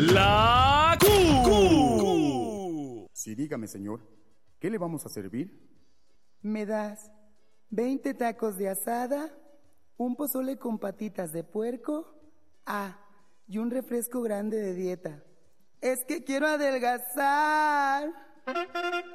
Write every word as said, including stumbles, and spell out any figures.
La Q. Sí, dígame, señor. ¿Qué le vamos a servir? ¿Me das veinte tacos de asada, un pozole con patitas de puerco? Ah, y un refresco grande de dieta. Es que quiero adelgazar.